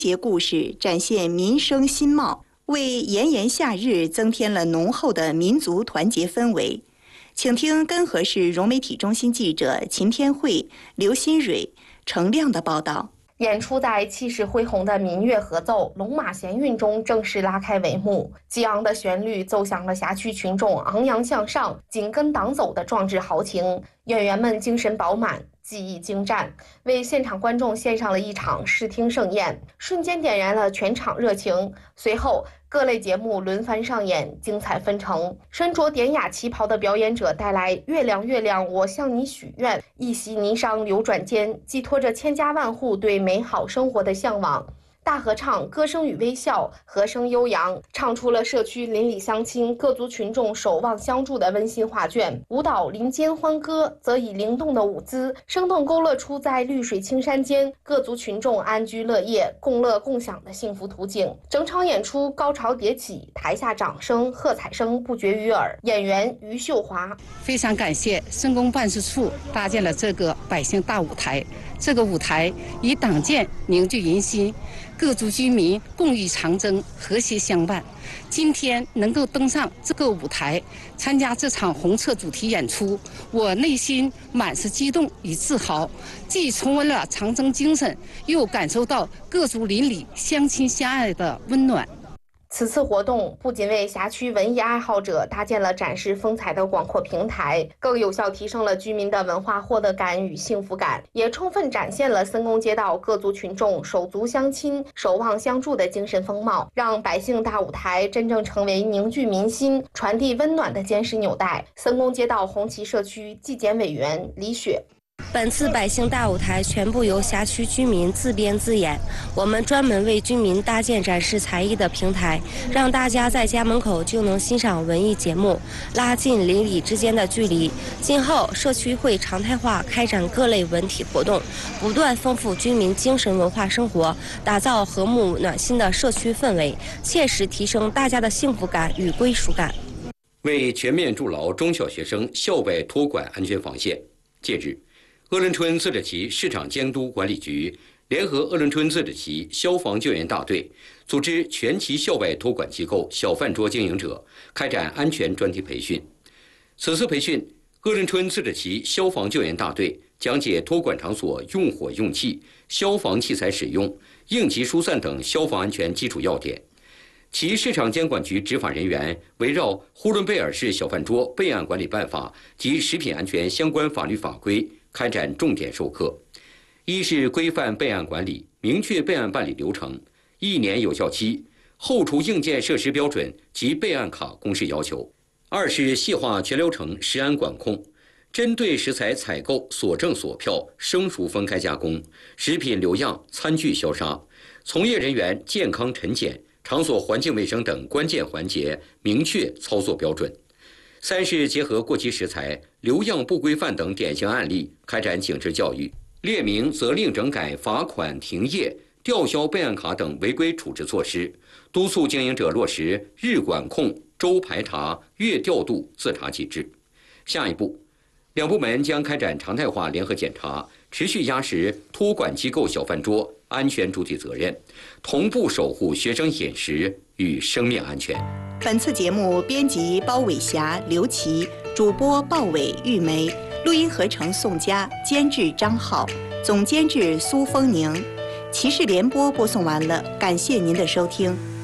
节故事展现民生新貌，为炎炎夏日增添了浓厚的民族团结氛围。请听根河市融媒体中心记者秦天慧、刘新蕊、程亮的报道。 演出在气势恢宏的民乐合奏《龙马闲韵》中正式拉开帷幕，激昂的旋律奏响了辖区群众昂扬向上、紧跟党走的壮志豪情。演员们精神饱满，技艺精湛，为现场观众献上了一场视听盛宴，瞬间点燃了全场热情。随后，各类节目轮番上演，精彩纷呈。身着典雅旗袍的表演者带来《月亮月亮我向你许愿》，一袭霓裳流转间，寄托着千家万户对美好生活的向往。大合唱歌声与微笑，和声悠扬，唱出了社区邻里乡亲各族群众守望相助的温馨画卷。舞蹈林间欢歌则以灵动的舞姿生动勾勒出在绿水青山间各族群众安居乐业共乐共享的幸福图景。整场演出高潮迭起，台下掌声喝彩声不绝于耳。演员于秀华非常感谢圣公办事处搭建了这个百姓大舞台，这个舞台以党建凝聚人心，各族居民共育长征，和谐相伴。今天能够登上这个舞台，参加这场红色主题演出，我内心满是激动与自豪，既重温了长征精神，又感受到各族邻里相亲相爱的温暖。 此次活动不仅为辖区文艺爱好者搭建了展示风采的广阔平台，更有效提升了居民的文化获得感与幸福感，也充分展现了森公街道各族群众手足相亲、守望相助的精神风貌，让百姓大舞台真正成为凝聚民心、传递温暖的坚实纽带。森公街道红旗社区纪检委员李雪。 本次百姓大舞台全部由辖区居民自编自演，我们专门为居民搭建展示才艺的平台，让大家在家门口就能欣赏文艺节目，拉近邻里之间的距离。今后社区会常态化开展各类文体活动，不断丰富居民精神文化生活，打造和睦暖心的社区氛围，切实提升大家的幸福感与归属感。 为全面筑牢中小学生校外托管安全防线，近日鄂伦春自治旗市场监督管理局联合鄂伦春自治旗消防救援大队，组织全旗校外托管机构小饭桌经营者开展安全专题培训。此次培训，鄂伦春自治旗消防救援大队讲解托管场所用火用气、消防器材使用、应急疏散等消防安全基础要点。其市场监管局执法人员围绕呼伦贝尔市小饭桌备案管理办法及食品安全相关法律法规开展重点授课。一是规范备案管理，明确备案办理流程，1年有效期，后厨硬件设施标准及备案卡公示要求。2是细化全流程食安管控，针对食材采购、所证所票、生熟分开加工、食品留样、餐具消杀、从业人员健康晨检、场所环境卫生等关键环节明确操作标准。3是结合过期食材、留样不规范等典型案例，开展警示教育，列明责令整改、罚款、停业、吊销备案卡等违规处置措施，督促经营者落实日管控、周排查、月调度自查机制。下一步，两部门将开展常态化联合检查，持续压实托管机构小饭桌安全主体责任，同步守护学生饮食与生命安全。 本次节目编辑包伟霞、刘琦，主播鲍伟、玉梅，录音合成宋佳，监制张浩，总监制苏丰宁。骑士联播播送完了，感谢您的收听。